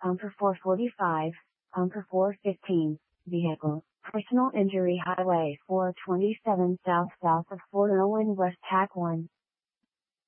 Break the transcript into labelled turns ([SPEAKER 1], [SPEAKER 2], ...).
[SPEAKER 1] Umper 445, Umper 415, Vehicle, Personal Injury Highway 427 south of Fort Owen West Tack 1.